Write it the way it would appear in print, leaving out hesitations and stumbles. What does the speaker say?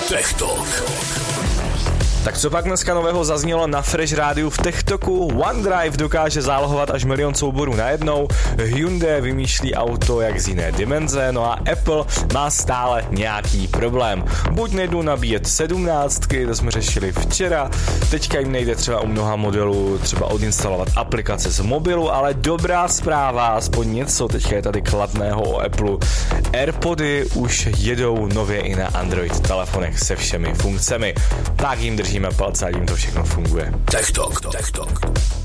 Tech Talk. Tak co pak dneska nového zaznělo na Fresh Rádiu v Tech Talku? OneDrive dokáže zálohovat až 1 milion souborů najednou, Hyundai vymýšlí auto jak z jiné dimenze, no a Apple má stále nějaký problém. Buď nejdu nabíjet 17, to jsme řešili včera, teďka jim nejde třeba u mnoha modelů třeba odinstalovat aplikace z mobilu, ale dobrá zpráva, aspoň něco teďka je tady kladného o Apple. AirPody už jedou nově i na Android telefonech se všemi funkcemi. Tak jim držíme palce, ať jim to všechno funguje. Tech Talk.